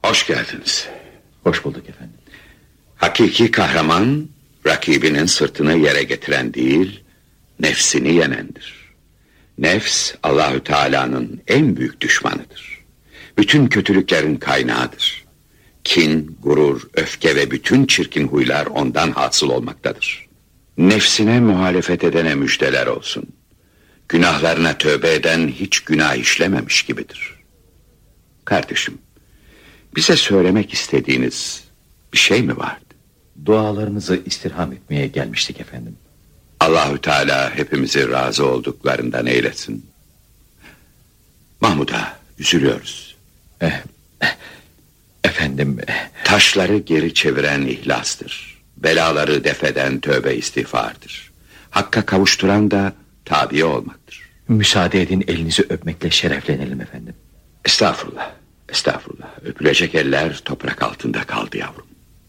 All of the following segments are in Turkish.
Hoş geldiniz. Hoş bulduk efendim. Hakiki kahraman, rakibinin sırtını yere getiren değil, nefsini yenendir. Nefs, Allahü Teala'nın en büyük düşmanıdır. Bütün kötülüklerin kaynağıdır. Kin, gurur, öfke ve bütün çirkin huylar ondan hasıl olmaktadır. Nefsine muhalefet edene müjdeler olsun. Günahlarına tövbe eden hiç günah işlememiş gibidir. Kardeşim, bize söylemek istediğiniz bir şey mi vardı? Dualarınızı istirham etmeye gelmiştik efendim. Allahü Teala hepimizi razı olduklarından eylesin. Mahmud'a üzülüyoruz. Efendim... Taşları geri çeviren ihlastır. Belaları defeden tövbe istiğfardır. Hakka kavuşturan da tabi olmaktır. Müsaade edin, elinizi öpmekle şereflenelim efendim. Estağfurullah, estağfurullah. Öpülecek eller toprak altında kaldı yavrum.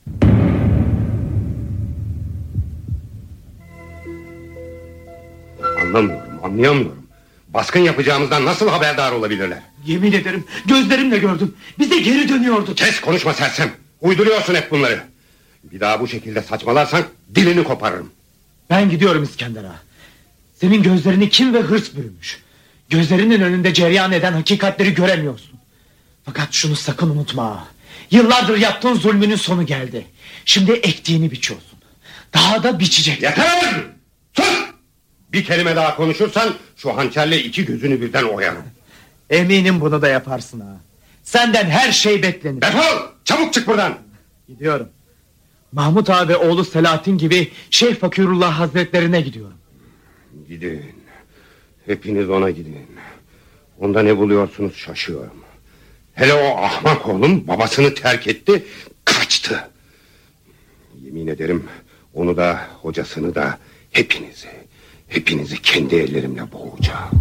Anlayamıyorum. Baskın yapacağımızdan nasıl haberdar olabilirler? Yemin ederim gözlerimle gördüm. Bize geri dönüyordu. Kes, konuşma sersem. Uyduruyorsun hep bunları. Bir daha bu şekilde saçmalarsan dilini koparırım. Ben gidiyorum İskender ağa. Senin gözlerini kim ve hırs bürümüş. Gözlerinin önünde cereyan eden hakikatleri göremiyorsun. Fakat şunu sakın unutma ağa. Yıllardır yaptığın zulmünün sonu geldi. Şimdi ektiğini biçiyorsun. Daha da biçeceksin. Yeter! Sus! Bir kelime daha konuşursan şu hançerle iki gözünü birden oyarım. Eminim bunu da yaparsın ağa. Senden her şey beklenir. Defol! Çabuk çık buradan! Gidiyorum. Mahmut ağa ve oğlu Selahattin gibi Şeyh Fakirullah Hazretlerine gidiyorum. Gidin. Hepiniz ona gidin. Onda ne buluyorsunuz şaşıyorum. Hele o ahmak oğlum babasını terk etti, kaçtı. Yemin ederim onu da hocasını da hepinizi kendi ellerimle boğacağım.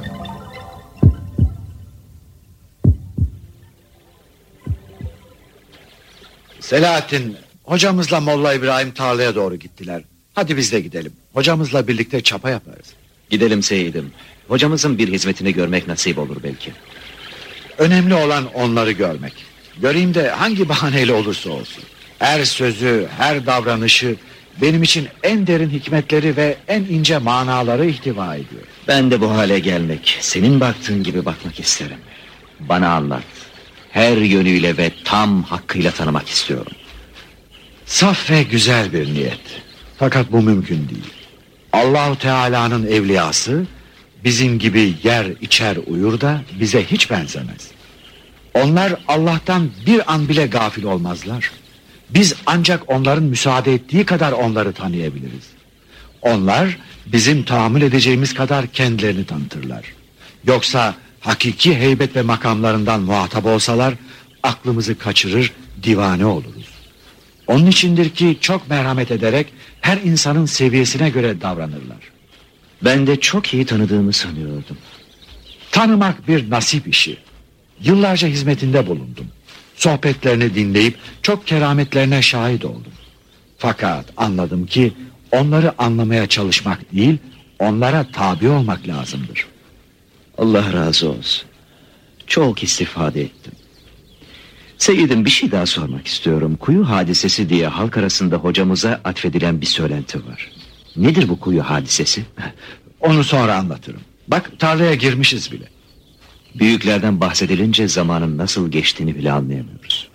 Selahattin, hocamızla Molla İbrahim tarlaya doğru gittiler. Hadi biz de gidelim. Hocamızla birlikte çapa yaparız. Gidelim Seyidim. Hocamızın bir hizmetini görmek nasip olur belki. Önemli olan onları görmek. Göreyim de hangi bahaneyle olursa olsun. Her sözü, her davranışı benim için en derin hikmetleri ve en ince manaları ihtiva ediyor. Ben de bu hale gelmek, senin baktığın gibi bakmak isterim. Bana anlat. Her yönüyle ve tam hakkıyla tanımak istiyorum. Saf ve güzel bir niyet. Fakat bu mümkün değil. Allahu Teala'nın evliyası bizim gibi yer içer uyur da bize hiç benzemez. Onlar Allah'tan bir an bile gafil olmazlar. Biz ancak onların müsaade ettiği kadar onları tanıyabiliriz. Onlar bizim tahammül edeceğimiz kadar kendilerini tanıtırlar. Yoksa hakiki heybet ve makamlarından muhatap olsalar aklımızı kaçırır, divane oluruz. Onun içindir ki çok merhamet ederek her insanın seviyesine göre davranırlar. Ben de çok iyi tanıdığımı sanıyordum. Tanımak bir nasip işi. Yıllarca hizmetinde bulundum. Sohbetlerini dinleyip çok kerametlerine şahit oldum. Fakat anladım ki onları anlamaya çalışmak değil, onlara tabi olmak lazımdır. Allah razı olsun. Çok istifade ettim. Seyyidim, bir şey daha sormak istiyorum. Kuyu hadisesi diye halk arasında hocamıza atfedilen bir söylenti var. Nedir bu kuyu hadisesi? Onu sonra anlatırım. Bak, tarlaya girmişiz bile. Büyüklerden bahsedilince zamanın nasıl geçtiğini bile anlayamıyoruz.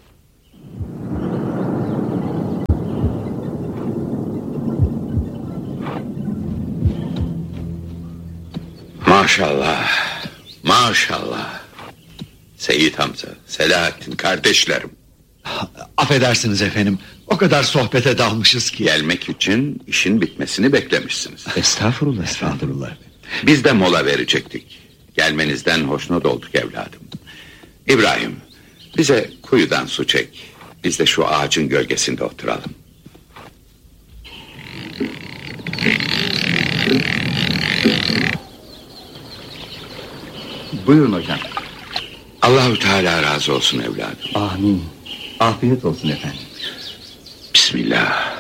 Maşallah, maşallah. Seyit Hamza, Selahattin kardeşlerim. Affedersiniz efendim, o kadar sohbete dalmışız ki. Gelmek için işin bitmesini beklemişsiniz. Estağfurullah. Estağfurullah. Biz de mola verecektik. Gelmenizden hoşnut olduk evladım. İbrahim, bize kuyudan su çek. Biz de şu ağacın gölgesinde oturalım. Buyurun hocam. Allahü Teala razı olsun evladım. Amin. Afiyet olsun efendim. Bismillah.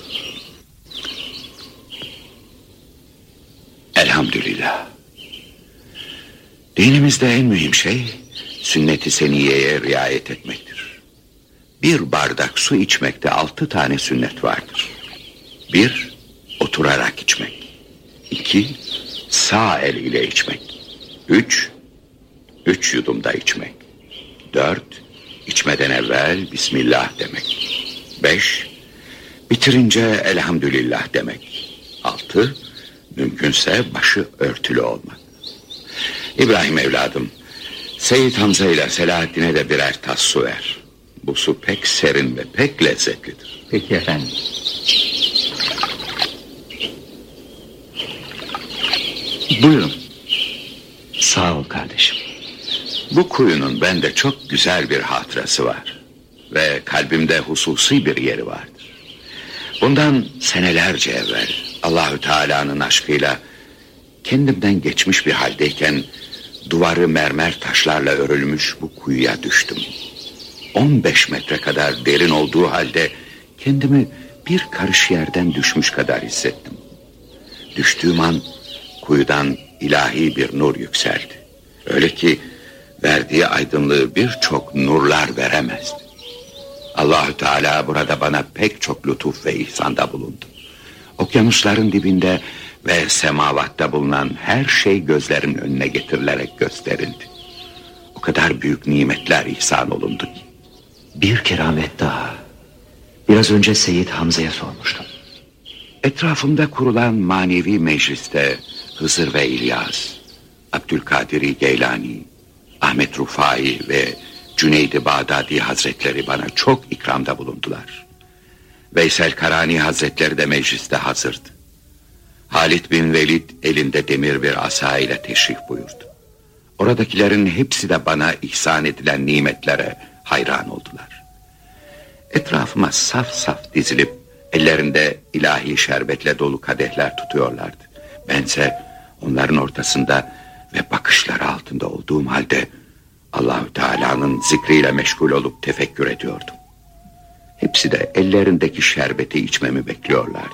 Elhamdülillah. Dinimizde en mühim şey sünnet-i seniyeye riayet etmektir. Bir bardak su içmekte 6 tane sünnet vardır. 1. Oturarak içmek. 2. Sağ el ile içmek. 3 yudumda içmek. 4. İçmeden evvel Bismillah demek. 5. Bitirince elhamdülillah demek. 6. Mümkünse başı örtülü olmak. İbrahim evladım, Seyyid Hamza ile Selahaddin'e de birer tas su ver. Bu su pek serin ve pek lezzetlidir. Peki efendim. Buyurun. Sağ ol kardeşim. Bu kuyunun bende çok güzel bir hatırası var. Ve kalbimde hususi bir yeri vardır. Bundan senelerce evvel Allahü Teala'nın aşkıyla kendimden geçmiş bir haldeyken duvarı mermer taşlarla örülmüş bu kuyuya düştüm. 15 metre kadar derin olduğu halde kendimi bir karış yerden düşmüş kadar hissettim. Düştüğüm an kuyudan ilahi bir nur yükseldi. Öyle ki verdiği aydınlığı birçok nurlar veremezdi. Allahü Teala burada bana pek çok lütuf ve ihsanda bulundu. Okyanusların dibinde ve semavatta bulunan her şey gözlerin önüne getirilerek gösterildi. O kadar büyük nimetler ihsan olundu ki. Bir keramet daha. Biraz önce Seyyid Hamza'ya sormuştum. Etrafımda kurulan manevi mecliste Hızır ve İlyas, Abdülkadir Geylani, Ahmet Rufai ve Cüneyd-i Bağdadi Hazretleri bana çok ikramda bulundular. Veysel Karani Hazretleri de mecliste hazırdı. Halid bin Velid elinde demir bir asa ile teşrif buyurdu. Oradakilerin hepsi de bana ihsan edilen nimetlere hayran oldular. Etrafıma saf saf dizilip ellerinde ilahi şerbetle dolu kadehler tutuyorlardı. Bense onların ortasında ve bakışları altında olduğum halde Allahü Teala'nın zikriyle meşgul olup tefekkür ediyordum. Hepsi de ellerindeki şerbeti içmemi bekliyorlardı.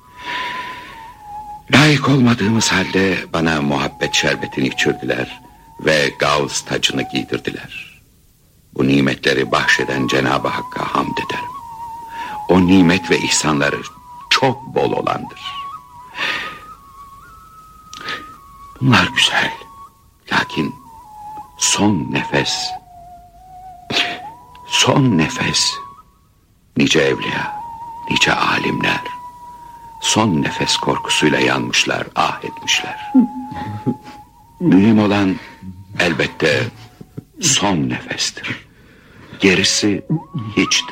Layık olmadığımız halde bana muhabbet şerbetini içirdiler ve gavz tacını giydirdiler. Bu nimetleri bahşeden Cenab-ı Hakk'a hamd ederim. O nimet ve ihsanları çok bol olandır. Bunlar güzel. Lakin son nefes, nice evliya, nice alimler son nefes korkusuyla yanmışlar, ah etmişler. Mühim olan elbette son nefestir. Gerisi hiçtir.